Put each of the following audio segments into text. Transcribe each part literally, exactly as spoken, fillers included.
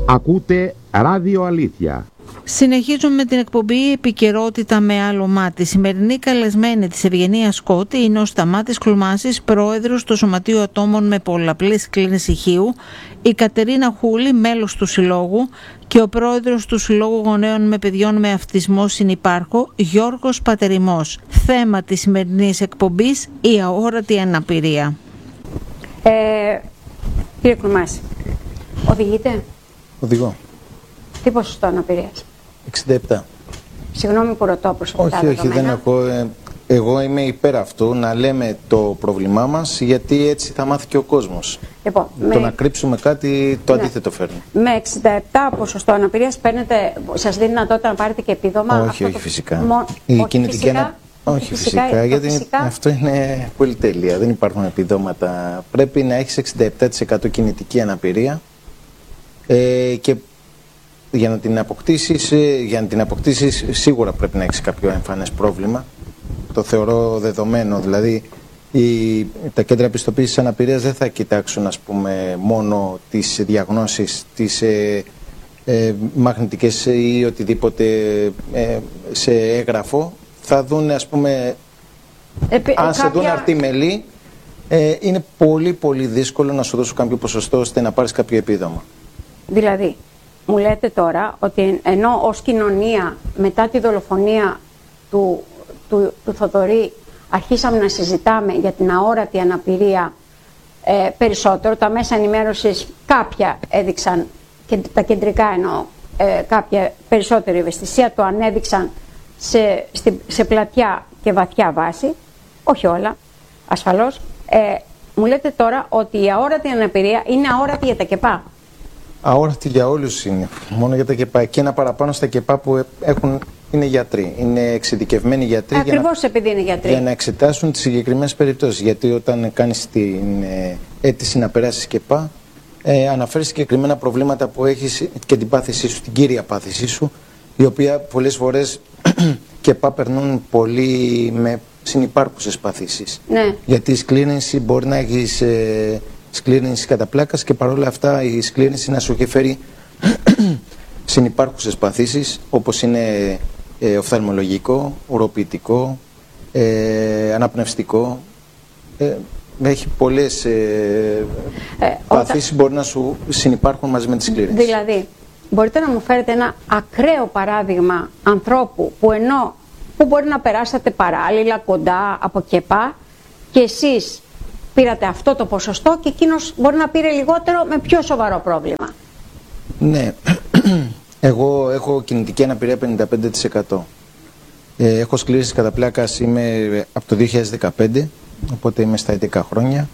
Ακούτε Ράδιο Αλήθεια. Συνεχίζουμε με την εκπομπή «Επικαιρότητα με άλλο μάτι». Σημερινή καλεσμένη της Ευγενίας Σκότη είναι ο Σταμάτης Κλουμάσης, πρόεδρος του Σωματείου Ατόμων με Πολλαπλή Σκλήρυνση Ηχείου, η Κατερίνα Χούλη, μέλος του Συλλόγου, και ο πρόεδρος του Συλλόγου Γονέων με Παιδιών με Αυτισμό Συνυπάρχο, Γιώργος Πατερημός. Θέμα της σημερινής εκπομπής: η αόρατη αναπηρία. Ε, κύριε Κλουμάση, οδηγείτε? Οδηγώ. Τι ποσοστό αναπηρίας? εξήντα επτά. Συγγνώμη που ρωτώ προσωπικά. Όχι, όχι, δεν έχω. Ε, εγώ είμαι υπέρ αυτού να λέμε το πρόβλημά μας, γιατί έτσι θα μάθει και ο κόσμος. Λοιπόν, το με... να κρύψουμε κάτι, το ναι. αντίθετο φέρνει. Με εξήντα επτά ποσοστό αναπηρίας παίρνετε, σας δίνει δυνατότητα να πάρετε και επίδομα? Όχι, αυτό όχι το... φυσικά. Μο... Η όχι κινητική φυσικά. Ανα... Όχι φυσικά, φυσικά γιατί φυσικά. αυτό είναι πολυτέλεια. Δεν υπάρχουν επιδόματα. Πρέπει να έχεις εξήντα επτά τοις εκατό κινητική αναπηρία ε, και για να την αποκτήσεις, για να την αποκτήσεις σίγουρα πρέπει να έχεις κάποιο εμφανές πρόβλημα. Το θεωρώ δεδομένο. Δηλαδή η, τα κέντρα πιστοποίησης αναπηρίας δεν θα κοιτάξουν, ας πούμε, μόνο τις διαγνώσεις, τις ε, ε, μαγνητικές ή οτιδήποτε ε, σε έγγραφο. Θα δουν, ας πούμε, Επί, αν κάποια... σε δουν αρτιμελή, ε, είναι πολύ πολύ δύσκολο να σου δώσουν κάποιο ποσοστό ώστε να πάρεις κάποιο επίδομα. Δηλαδή, μου λέτε τώρα ότι ενώ ως κοινωνία μετά τη δολοφονία του, του, του Θοδωρή αρχίσαμε να συζητάμε για την αόρατη αναπηρία ε, περισσότερο, τα μέσα ενημέρωσης κάποια έδειξαν, και τα κεντρικά εννοώ, ε, κάποια περισσότερη ευαισθησία, το ανέδειξαν σε, σε, σε πλατιά και βαθιά βάση, όχι όλα, ασφαλώς. Ε, μου λέτε τώρα ότι η αόρατη αναπηρία είναι αόρατη για τα ΚΕΠΑ. Αόρατη για όλους είναι, μόνο για τα ΚΕΠΑ. Και ένα παραπάνω στα ΚΕΠΑ που έχουν, είναι γιατροί, είναι εξειδικευμένοι γιατροί. Ακριβώς για να, επειδή είναι γιατροί. Για να εξετάσουν τις συγκεκριμένες περιπτώσεις. Γιατί όταν κάνεις την ε, αίτηση να περάσεις ΚΕΠΑ, ε, αναφέρεις συγκεκριμένα προβλήματα που έχεις και την πάθησή σου, την κύρια πάθησή σου, η οποία πολλές φορές ΚΕΠΑ περνούν πολύ με συνυπάρχουσες παθήσεις. Ναι. Γιατί η σκλήρυνση μπορεί να έχεις ε, σκλήρυνση κατά πλάκας και παρόλα αυτά η σκλήρυνση να σου έχει φέρει συνυπάρχουσες παθήσεις, όπως είναι ε, οφθαλμολογικό, ουροποιητικό, ε, αναπνευστικό. Ε, έχει πολλές ε, ε, παθήσεις όταν... μπορεί να σου συνυπάρχουν μαζί με τη σκλήρυνση. Δηλαδή, μπορείτε να μου φέρετε ένα ακραίο παράδειγμα ανθρώπου που ενώ που μπορεί να περάσατε παράλληλα, κοντά, από ΚΕΠΑ, και εσείς πήρατε αυτό το ποσοστό και εκείνος μπορεί να πήρε λιγότερο με πιο σοβαρό πρόβλημα? Ναι, εγώ έχω κινητική αναπηρία πενήντα πέντε τοις εκατό. Ε, έχω σκλήρυνση κατά πλάκας, είμαι από το δύο χιλιάδες δεκαπέντε, οπότε είμαι στα έντεκα χρόνια.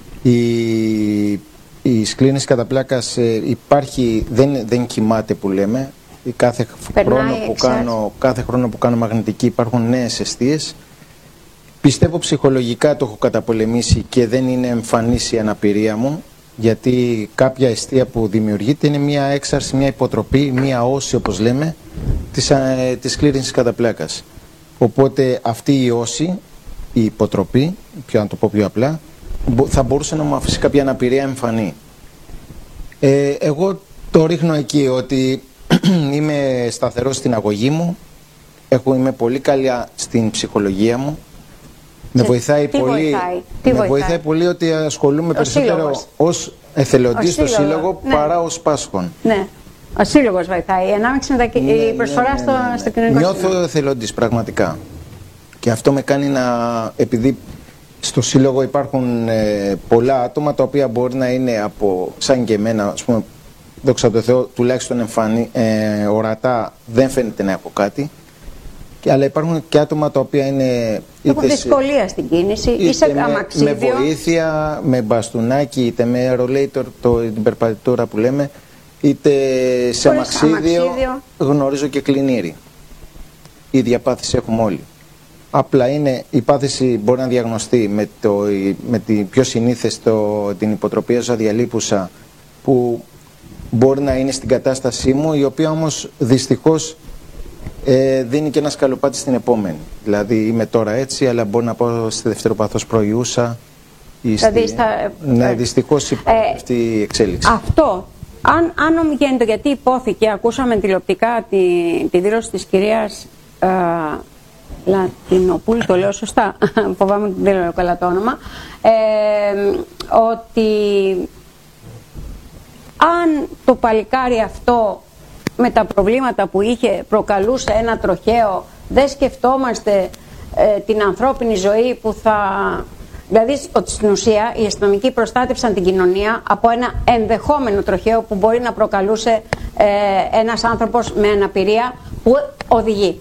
Η, η σκλήρυνση κατά πλάκας ε, υπάρχει, δεν, δεν κοιμάται που λέμε. Κάθε χρόνο, που κάνω, κάθε χρόνο που κάνω μαγνητική υπάρχουν νέες αιστείες. Πιστεύω ψυχολογικά το έχω καταπολεμήσει και δεν είναι εμφανής η αναπηρία μου, γιατί κάποια αιστεία που δημιουργείται είναι μια έξαρση, μια υποτροπή, μια όση, όπως λέμε, της, της σκλήρυνσης κατά πλάκας. Οπότε αυτή η όση, η υποτροπή, πιο να το πω πιο απλά, θα μπορούσε να μου αφήσει κάποια αναπηρία εμφανή. Ε, εγώ το ρίχνω εκεί ότι είμαι σταθερός στην αγωγή μου, έχω, είμαι πολύ καλά στην ψυχολογία μου. Με βοηθάει, τι πολύ, βοηθάει, τι με βοηθάει. βοηθάει πολύ ότι ασχολούμαι ο περισσότερο σύλλογος. ως εθελοντής στο σύλλογο, ναι, παρά ως πάσχων. Ναι, ο σύλλογος βοηθάει, η ανάμειξη με τα, ναι, η προσφορά ναι, ναι, ναι, ναι, ναι. στο κοινωνικό. Νιώθω εθελοντής πραγματικά. Και αυτό με κάνει να, επειδή στο σύλλογο υπάρχουν ε, πολλά άτομα τα οποία μπορεί να είναι από, σαν και εμένα, ας πούμε, δόξα τω Θεώ, τουλάχιστον εμφανή, ε, ορατά δεν φαίνεται να έχω κάτι. Και, αλλά υπάρχουν και άτομα τα οποία είναι έχουν δυσκολία στην κίνηση, ή σε αμαξίδιο. Με βοήθεια, με μπαστούνάκι, είτε με ρολέιτορ, το, την περπατητόρα που λέμε, είτε σε αμαξίδιο, αμαξίδιο. Γνωρίζω και κλινήρι. Η διαπάθηση έχουμε όλοι. Απλά είναι, η πάθηση μπορεί να διαγνωστεί με, το, με την πιο συνήθες το, την υποτροπία ζωαδιαλίπουσα, που μπορεί να είναι στην κατάστασή μου, η οποία όμως δυστυχώς ε, δίνει και ένα σκαλοπάτι στην επόμενη. Δηλαδή είμαι τώρα έτσι, αλλά μπορώ να πάω στη δευτεροπαθώς προϊούσα. Ή στη... Δηλαδή στα... Ναι, δυστυχώς υπάρχει ε, αυτή η εξέλιξη. Αυτό αν, αν ομιγέννητο, γιατί υπόθηκε, ακούσαμε τηλεοπτικά τη, τη δήλωση της κυρίας ε, Λατινοπούλου, το λέω σωστά, φοβάμαι ότι δεν λέω καλά το όνομα, ε, ότι αν το παλικάρι αυτό με τα προβλήματα που είχε προκαλούσε ένα τροχαίο, δεν σκεφτόμαστε ε, την ανθρώπινη ζωή που θα... Δηλαδή ότι στην ουσία οι αστυνομικοί προστάτευσαν την κοινωνία από ένα ενδεχόμενο τροχαίο που μπορεί να προκαλούσε ε, ένας άνθρωπος με αναπηρία που οδηγεί.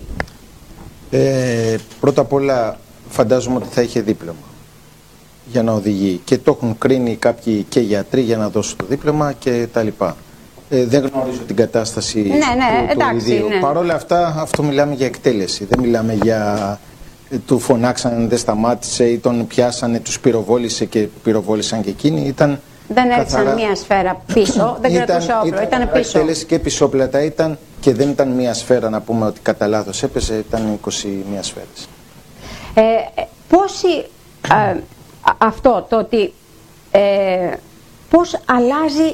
Ε, πρώτα απ' όλα φαντάζομαι ότι θα είχε δίπλωμα για να οδηγεί και το έχουν κρίνει κάποιοι και γιατροί για να δώσουν το δίπλωμα και τα λοιπά. Ε, δεν γνωρίζω την κατάσταση ναι, ναι, του, εντάξει, του ιδίου. Ναι. Παρ' όλα αυτά, αυτό μιλάμε για εκτέλεση. Δεν μιλάμε για του φωνάξανε, δεν σταμάτησε ή τον πιάσανε, τους πυροβόλησε και πυροβόλησαν και εκείνοι. Ήταν δεν έριξαν καθαρά... μία σφαίρα πίσω, δεν ήταν, κρατούσε όπλο, ήταν, ήταν πίσω. Εκτέλεση και πισόπλατα ήταν και δεν ήταν μία σφαίρα να πούμε ότι κατά λάθος έπεσε, ήταν είκοσι μία σφαίρες. Ε, πόσοι, ε, αυτό το ότι ε, πώς αλλάζει,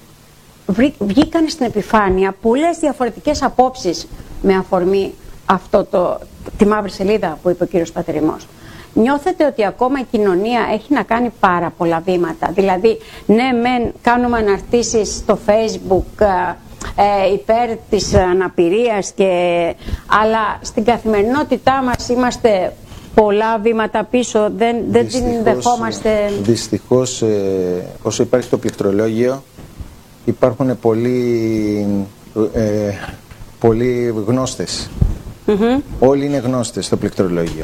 βγήκαν στην επιφάνεια πολλές διαφορετικές απόψεις με αφορμή αυτό το, τη μαύρη σελίδα που είπε ο κύριος Πατερημός. Νιώθετε ότι ακόμα η κοινωνία έχει να κάνει πάρα πολλά βήματα? Δηλαδή, ναι μεν κάνουμε αναρτήσεις στο Facebook ε, υπέρ της αναπηρίας, και, αλλά στην καθημερινότητά μας είμαστε πολλά βήματα πίσω, δεν, δεν την δεχόμαστε. Δυστυχώς, ε, όσο υπάρχει το πληκτρολόγιο, υπάρχουν πολλοί, ε, πολλοί γνώστες. Mm-hmm. Όλοι είναι γνώστες στο πληκτρολόγιο.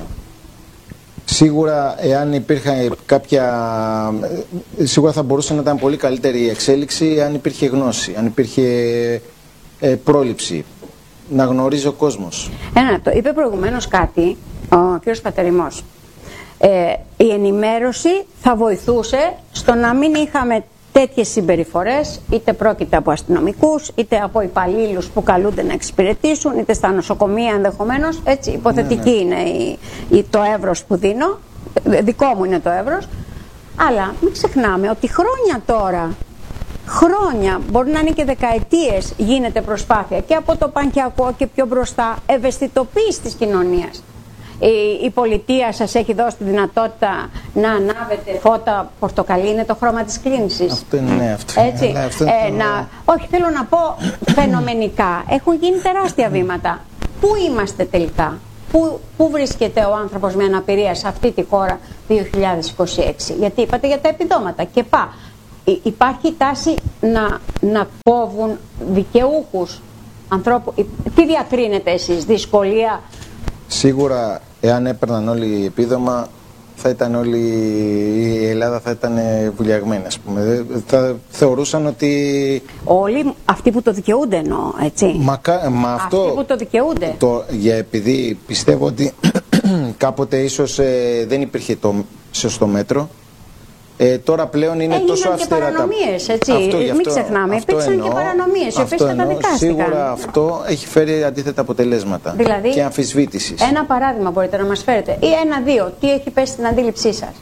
Σίγουρα, εάν υπήρχε κάποια... Σίγουρα θα μπορούσε να ήταν πολύ καλύτερη η εξέλιξη αν υπήρχε γνώση, αν υπήρχε ε, πρόληψη, να γνωρίζει ο κόσμος. Ένα, το είπε προηγουμένως κάτι ο κ. Πατερημός. Ε, η ενημέρωση θα βοηθούσε στο να μην είχαμε τέτοιες συμπεριφορές, είτε πρόκειται από αστυνομικούς, είτε από υπαλλήλους που καλούνται να εξυπηρετήσουν, είτε στα νοσοκομεία ενδεχομένως. Έτσι, υποθετική ναι, ναι. είναι η, η, το εύρος που δίνω, δικό μου είναι το εύρος. Αλλά μην ξεχνάμε ότι χρόνια τώρα, χρόνια, μπορεί να είναι και δεκαετίες, γίνεται προσπάθεια και από το πανκιακό και πιο μπροστά ευαισθητοποίηση της κοινωνίας. Η, η πολιτεία σας έχει δώσει τη δυνατότητα να ανάβετε φώτα πορτοκαλί, είναι το χρώμα της κλίνησης. Αυτό είναι, ναι, αυτό Έτσι, είναι. Αυτό ε, είναι. να, όχι, θέλω να πω φαινομενικά. Έχουν γίνει τεράστια βήματα. Πού είμαστε τελικά? Πού, πού βρίσκεται ο άνθρωπος με αναπηρία σε αυτή τη χώρα δύο χιλιάδες είκοσι έξι? Γιατί είπατε για τα επιδόματα και πά. Υ, υπάρχει τάση να, να κόβουν δικαιούχους ανθρώπου. Τι διακρίνετε εσείς, δυσκολία? Σίγουρα, εάν έπαιρναν όλοι επίδομα, θα ήταν όλη η Ελλάδα θα ήταν βουλιαγμένη, ας πούμε. Θα θεωρούσαν ότι... Όλοι αυτοί που το δικαιούνται εννοώ, έτσι. Μα, μα αυτό... Αυτοί που το δικαιούνται. Το, για, επειδή πιστεύω ότι κάποτε ίσως ε, δεν υπήρχε το σωστό μέτρο, ε, τώρα πλέον είναι έγιναν τόσο αυστηρά τα... Έγιναν και παρανομίες, έτσι. Αυτό, Μην αυτό, ξεχνάμε, αυτό υπήρξαν εννοώ, και παρανομίες, οι οποίες καταδικάστηκαν. Σίγουρα αυτό έχει φέρει αντίθετα αποτελέσματα δηλαδή, και αμφισβήτησης. Ένα παράδειγμα μπορείτε να μας φέρετε ή ένα-δύο, τι έχει πέσει στην αντίληψή σας?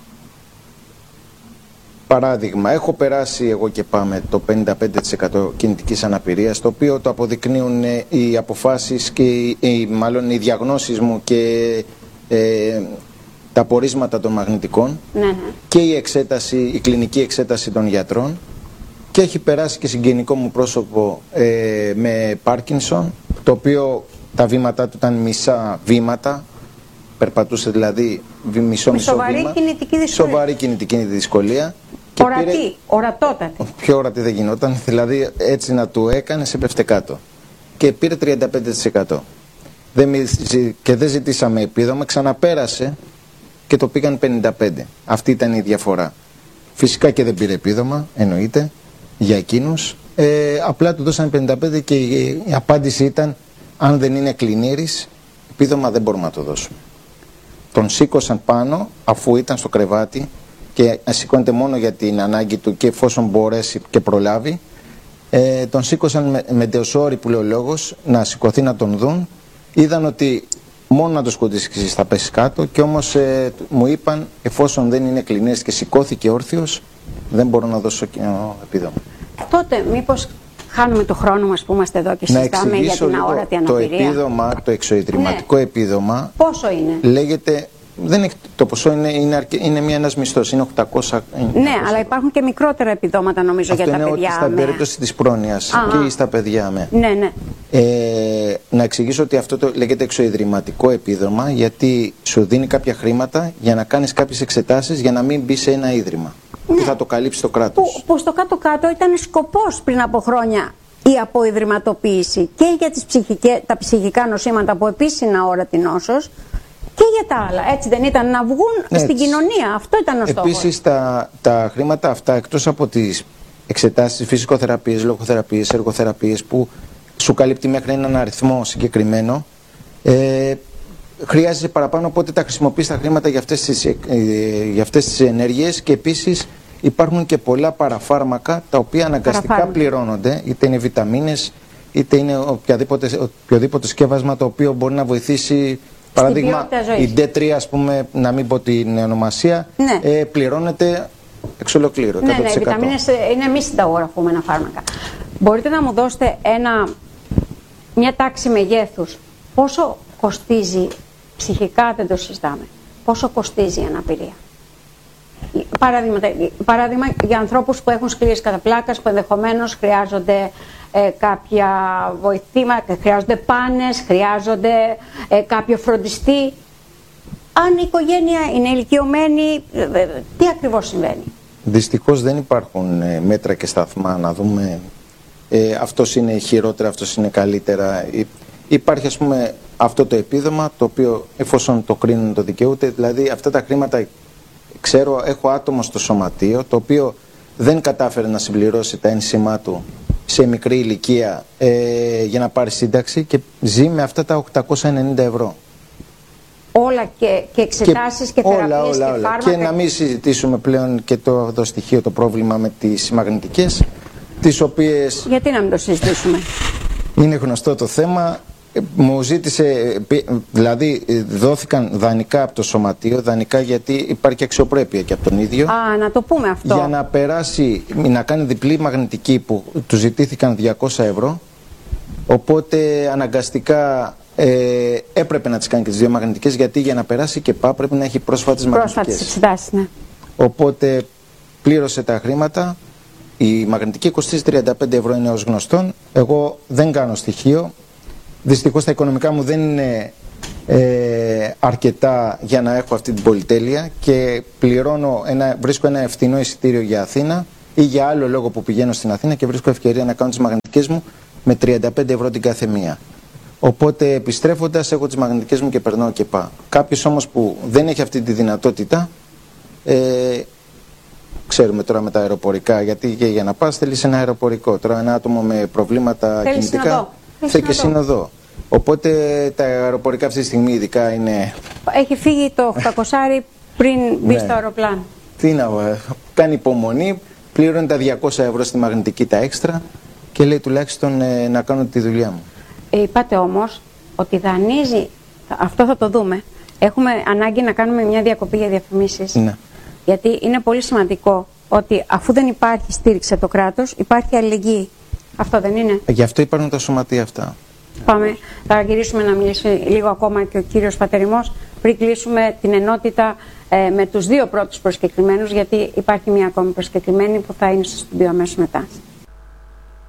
Παράδειγμα, έχω περάσει εγώ και πάμε το πενήντα πέντε τοις εκατό κινητικής αναπηρίας, το οποίο το αποδεικνύουν οι αποφάσεις και οι, μάλλον οι διαγνώσεις μου και ε, τα πορίσματα των μαγνητικών, ναι, ναι. και η εξέταση, η κλινική εξέταση των γιατρών, και έχει περάσει και συγγενικό μου πρόσωπο ε, με Πάρκινσον, το οποίο τα βήματά του ήταν μισά βήματα, περπατούσε δηλαδή μισό μισό σοβαρή βήμα. Κινητική δυσκολία. Σοβαρή κινητική δυσκολία. Ορατή, πήρε... ορατότατη. Πιο ορατή δεν γινόταν, δηλαδή έτσι να του έκανε, σε πέφτε κάτω. Και πήρε τριάντα πέντε τοις εκατό. Δεν, και δεν ζητήσαμε επίδομα, ξαναπέρασε και το πήγαν πενήντα πέντε. Αυτή ήταν η διαφορά. Φυσικά και δεν πήρε επίδομα, εννοείται, για εκείνους. Ε, απλά του δώσανε πενήντα πέντε και η, η απάντηση ήταν, αν δεν είναι κλινήρης, επίδομα δεν μπορούμε να το δώσουμε. Τον σήκωσαν πάνω, αφού ήταν στο κρεβάτι, και σηκώνεται μόνο για την ανάγκη του και εφόσον μπορέσει και προλάβει. Ε, τον σήκωσαν με, με ντεοσόρι, που λέει ο λόγος, να σηκωθεί να τον δουν. Είδαν ότι μόνο να το σκοτήσεις θα πέσει κάτω, και όμως ε, μου είπαν, εφόσον δεν είναι κλινές και σηκώθηκε όρθιος, δεν μπορώ να δώσω επίδομα. Τότε μήπως χάνουμε το χρόνο μας που είμαστε εδώ και συζητάμε για την αόρατη αναπηρία. Το επίδομα, το εξοειδηματικό ναι. επίδομα. Πόσο είναι? Λέγεται, δεν είναι, το ποσό είναι, είναι, αρκε, είναι μία ένας μισθός, είναι οκτακόσια. Ναι, αλλά υπάρχουν και μικρότερα επιδόματα νομίζω αυτό για τα είναι παιδιά. Στην με... περίπτωση της πρόνοιας και στα παιδιά με. Ναι, ναι. Ε, να εξηγήσω ότι αυτό το λέγεται εξοειδηματικό επίδομα γιατί σου δίνει κάποια χρήματα για να κάνεις κάποιες εξετάσεις για να μην μπει σε ένα ίδρυμα. Ναι. Που θα το καλύψει το κράτος. Που, που στο κάτω-κάτω ήταν σκοπός πριν από χρόνια η αποϊδρυματοποίηση και για τις ψυχικές, τα ψυχικά νοσήματα που επίσης είναι αόρατη νόσος και για τα άλλα. Έτσι δεν ήταν, να βγουν έτσι στην κοινωνία. Αυτό ήταν ο στόχος. Επίσης τα, τα χρήματα αυτά εκτός από τις εξετάσεις, φυσικοθεραπείες, λογοθεραπείες, εργοθεραπείες που σου καλύπτει μέχρι έναν αριθμό συγκεκριμένο, ε, χρειάζεσαι παραπάνω, οπότε τα χρησιμοποιείς τα χρήματα για αυτές τις, ε, για αυτές τις ενέργειες και επίσης υπάρχουν και πολλά παραφάρμακα τα οποία αναγκαστικά παραφάρμακα. πληρώνονται, είτε είναι βιταμίνες, είτε είναι οποιαδήποτε, οποιοδήποτε σκεύασμα το οποίο μπορεί να βοηθήσει. Παράδειγμα, η ντι τρία, ας πούμε, να μην πω την ονομασία, ναι. ε, πληρώνεται εξ ολοκλήρου. Ναι, ναι, οι βιταμίνες είναι μη συνταγογραφούμενα φάρμακα. Μπορείτε να μου δώσετε ένα, μια τάξη μεγέθους, πόσο κοστίζει, ψυχικά δεν το συζητάμε, πόσο κοστίζει η αναπηρία? Παράδειγμα, παράδειγμα για ανθρώπους που έχουν σκλήρες κατά πλάκας, που ενδεχομένως χρειάζονται ε, κάποια βοηθήματα, χρειάζονται πάνες, χρειάζονται ε, κάποιο φροντιστή. Αν η οικογένεια είναι ηλικιωμένη, ε, ε, τι ακριβώς συμβαίνει? Δυστυχώς δεν υπάρχουν ε, μέτρα και σταθμά να δούμε ε, αυτός είναι χειρότερα, αυτός είναι καλύτερα. Υ, υπάρχει ας πούμε αυτό το επίδομα το οποίο εφόσον το κρίνουν το δικαιούται, δηλαδή αυτά τα χρήματα. Ξέρω, έχω άτομο στο σωματείο το οποίο δεν κατάφερε να συμπληρώσει τα ένσημά του σε μικρή ηλικία ε, για να πάρει σύνταξη και ζει με αυτά τα οκτακόσια ενενήντα ευρώ. Όλα και, και εξετάσεις και, και θεραπείες όλα, όλα, και όλα. φάρμακα. Και να μην συζητήσουμε πλέον και το, το στοιχείο, το πρόβλημα με τις μαγνητικές, τις οποίες... Γιατί να μην το συζητήσουμε? Είναι γνωστό το θέμα. Μου ζήτησε, δηλαδή δόθηκαν δανεικά από το σωματείο, δανεικά γιατί υπάρχει αξιοπρέπεια και από τον ίδιο. Α, να το πούμε αυτό. Για να περάσει, να κάνει διπλή μαγνητική που του ζητήθηκαν διακόσια ευρώ, οπότε αναγκαστικά ε, έπρεπε να τις κάνει και τις δύο μαγνητικές γιατί για να περάσει και πά πρέπει να έχει πρόσφατες μαγνητικές. Πρόσφατες εξετάσεις, ναι. Οπότε πλήρωσε τα χρήματα, η μαγνητική κοστίζει τριάντα πέντε ευρώ είναι ως γνωστόν, εγώ δεν κάνω στοιχείο. Δυστυχώς τα οικονομικά μου δεν είναι ε, αρκετά για να έχω αυτή την πολυτέλεια και πληρώνω ένα, βρίσκω ένα ευθυνό εισιτήριο για Αθήνα ή για άλλο λόγο που πηγαίνω στην Αθήνα και βρίσκω ευκαιρία να κάνω τις μαγνητικές μου με τριάντα πέντε ευρώ την κάθε μία. Οπότε επιστρέφοντας έχω τις μαγνητικές μου και περνάω και πάω. Κάποιος όμως που δεν έχει αυτή τη δυνατότητα, ε, ξέρουμε τώρα με τα αεροπορικά, γιατί και για να πας θέλεις ένα αεροπορικό. Τώρα ένα άτομο με προβλήματα θέλεις κινητικά θέλει και συνοδό. Οπότε τα αεροπορικά αυτή τη στιγμή ειδικά είναι... Έχει φύγει το οκτακόσια πριν μπει ναι. στο αεροπλάνο. Τι να κάνει υπομονή, πλήρωνε τα διακόσια ευρώ στη μαγνητική τα έξτρα και λέει τουλάχιστον ε, να κάνω τη δουλειά μου. Ε, είπατε όμως ότι δανείζει, αυτό θα το δούμε, έχουμε ανάγκη να κάνουμε μια διακοπή για διαφημίσεις. Ναι. Γιατί είναι πολύ σημαντικό ότι αφού δεν υπάρχει στήριξη από το κράτος, υπάρχει αλληλεγγύη. Αυτό δεν είναι? Γι' αυτό υπάρχουν τα σωματεία αυτά. Πάμε, θα γυρίσουμε να μιλήσει λίγο ακόμα και ο κύριος Πατερημός πριν κλείσουμε την ενότητα ε, με τους δύο πρώτους προσκεκλημένους, γιατί υπάρχει μια ακόμη προσκεκλημένη που θα είναι στο στούντιο αμέσως μετά.